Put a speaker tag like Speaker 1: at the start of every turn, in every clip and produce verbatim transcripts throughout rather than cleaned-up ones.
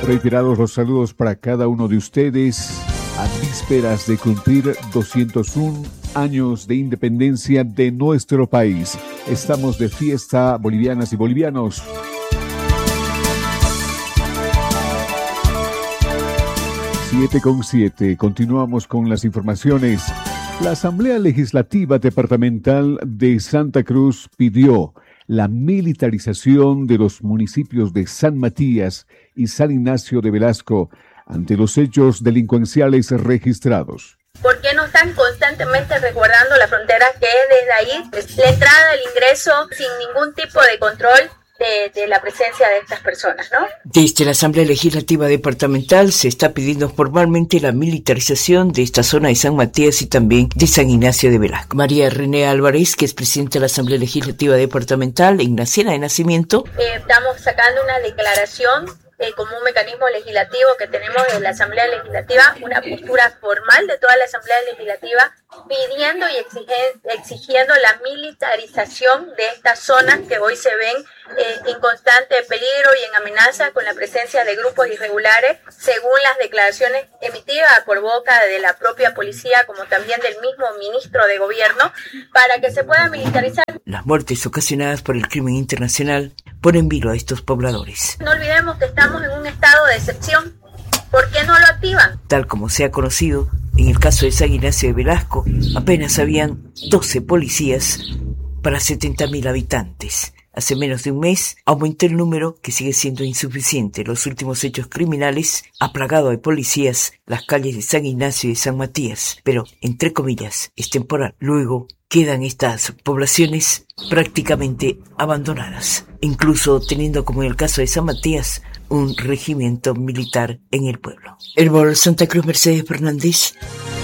Speaker 1: Reiterados los saludos para cada uno de ustedes a vísperas de cumplir doscientos uno años de independencia de nuestro país. Estamos de fiesta, bolivianas y bolivianos. siete con siete. Continuamos con las informaciones. La Asamblea Legislativa Departamental de Santa Cruz pidió la militarización de los municipios de San Matías y San Ignacio de Velasco ante los hechos delincuenciales registrados.
Speaker 2: ¿Por qué no están constantemente resguardando la frontera, que es desde ahí la entrada, el ingreso, sin ningún tipo de control de, de la presencia de estas personas, ¿no?
Speaker 3: Desde la Asamblea Legislativa Departamental se está pidiendo formalmente la militarización de esta zona de San Matías y también de San Ignacio de Velasco. María René Álvarez, que es presidenta de la Asamblea Legislativa Departamental, ignaciana de nacimiento.
Speaker 2: Eh, estamos sacando una declaración Eh, como un mecanismo legislativo que tenemos de la Asamblea Legislativa, una postura formal de toda la Asamblea Legislativa, pidiendo y exige, exigiendo la militarización de estas zonas que hoy se ven eh, en constante peligro y en amenaza con la presencia de grupos irregulares, según las declaraciones emitidas por boca de la propia policía, como también del mismo ministro de Gobierno, para que se pueda militarizar.
Speaker 3: Las muertes ocasionadas por el crimen internacional ponen vilo a estos pobladores.
Speaker 2: No olvidemos que estamos en un estado de excepción. ¿Por qué no lo activan?
Speaker 3: Tal como se ha conocido, en el caso de San Ignacio de Velasco, apenas habían doce policías para setenta mil habitantes. Hace menos de un mes aumentó el número, que sigue siendo insuficiente. Los últimos hechos criminales ha plagado de policías las calles de San Ignacio y de San Matías, pero, entre comillas, es temporal. Luego quedan estas poblaciones prácticamente abandonadas, incluso teniendo, como en el caso de San Matías, un regimiento militar en el pueblo. Herbol Santa Cruz, Mercedes Fernández.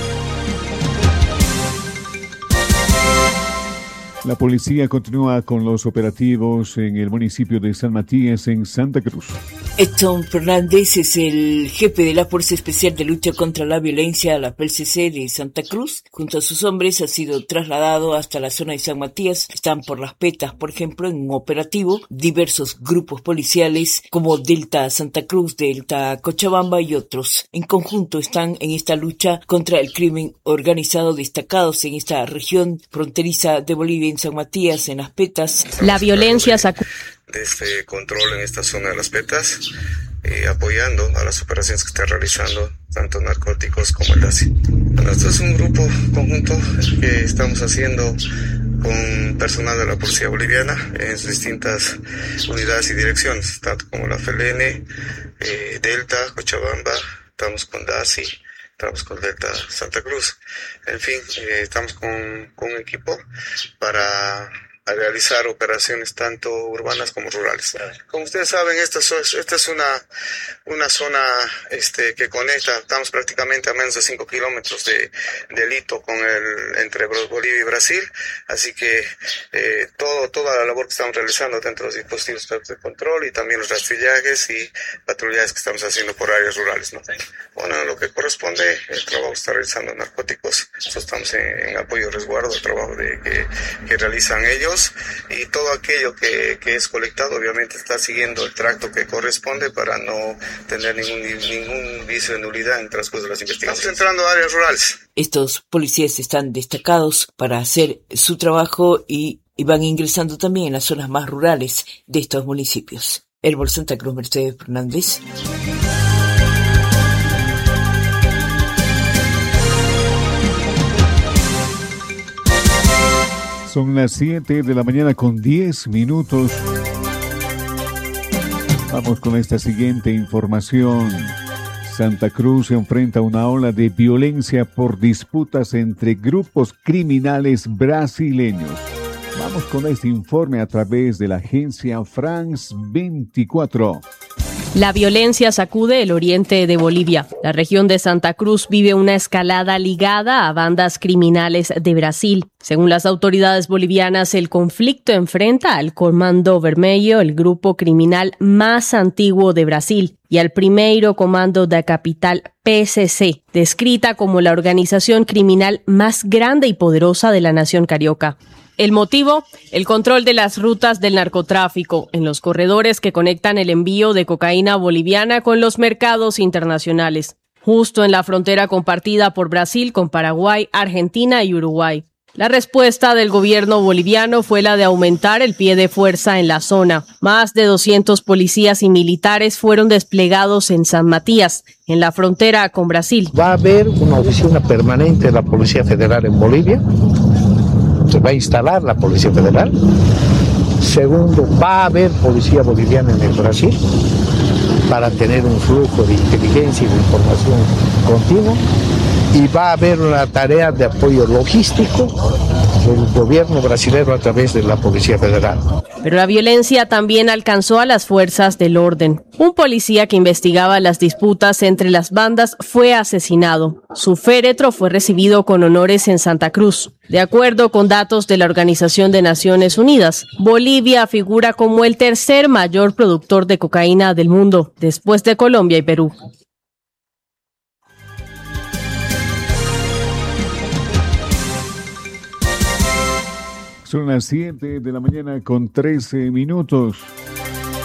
Speaker 1: La policía continúa con los operativos en el municipio de San Matías, en Santa Cruz.
Speaker 3: Edson Fernández es el jefe de la Fuerza Especial de Lucha contra la Violencia, la P L C C de Santa Cruz. Junto a sus hombres ha sido trasladado hasta la zona de San Matías. Están por Las Petas, por ejemplo, en un operativo. Diversos grupos policiales como Delta Santa Cruz, Delta Cochabamba y otros. En conjunto están en esta lucha contra el crimen organizado, destacados en esta región fronteriza de Bolivia, en San Matías, en Las Petas.
Speaker 4: La violencia sacude
Speaker 5: de este control en esta zona de Las Petas, eh, apoyando a las operaciones que está realizando tanto narcóticos como el D A C I. Bueno, esto es un grupo conjunto que estamos haciendo con personal de la Policía Boliviana en sus distintas unidades y direcciones, tanto como la F L N, eh, Delta, Cochabamba, estamos con D A C I, estamos con Delta Santa Cruz. En fin, eh, estamos con, con un equipo para a realizar operaciones tanto urbanas como rurales. Como ustedes saben, esta, esta es una, una zona este, que conecta, estamos prácticamente a menos de cinco kilómetros de, del hito con el, entre Bolivia y Brasil, así que eh, todo, toda la labor que estamos realizando dentro de los dispositivos de control y también los rastrillajes y patrullajes que estamos haciendo por áreas rurales, ¿no? Bueno, lo que corresponde, el trabajo que está realizando narcóticos, nosotros estamos en, en apoyo y resguardo del trabajo de, que, que realizan ellos, y todo aquello que, que es colectado obviamente está siguiendo el tracto que corresponde para no tener ningún, ningún vicio de nulidad en el transcurso de las investigaciones. Estamos entrando a áreas rurales.
Speaker 3: Estos policías están destacados para hacer su trabajo y, y van ingresando también en las zonas más rurales de estos municipios. Herbol Santa Cruz, Mercedes Fernández.
Speaker 1: Son las siete de la mañana con diez minutos. Vamos con esta siguiente información. Santa Cruz se enfrenta a una ola de violencia por disputas entre grupos criminales brasileños. Vamos con este informe a través de la agencia France veinticuatro.
Speaker 4: La violencia sacude el oriente de Bolivia. La región de Santa Cruz vive una escalada ligada a bandas criminales de Brasil. Según las autoridades bolivianas, el conflicto enfrenta al Comando Vermelho, el grupo criminal más antiguo de Brasil, y al Primeiro Comando da Capital P C C, descrita como la organización criminal más grande y poderosa de la nación carioca. El motivo, el control de las rutas del narcotráfico en los corredores que conectan el envío de cocaína boliviana con los mercados internacionales, justo en la frontera compartida por Brasil con Paraguay, Argentina y Uruguay. La respuesta del gobierno boliviano fue la de aumentar el pie de fuerza en la zona. Más de doscientos policías y militares fueron desplegados en San Matías, en la frontera con Brasil.
Speaker 6: Va a haber una oficina permanente de la Policía Federal en Bolivia. Se va a instalar la Policía Federal. Segundo, va a haber policía boliviana en el Brasil para tener un flujo de inteligencia y de información continuo. Y va a haber una tarea de apoyo logístico del gobierno brasileño a través de la Policía Federal.
Speaker 4: Pero la violencia también alcanzó a las fuerzas del orden. Un policía que investigaba las disputas entre las bandas fue asesinado. Su féretro fue recibido con honores en Santa Cruz. De acuerdo con datos de la Organización de Naciones Unidas, Bolivia figura como el tercer mayor productor de cocaína del mundo, después de Colombia y Perú.
Speaker 1: Son las siete de la mañana con trece minutos.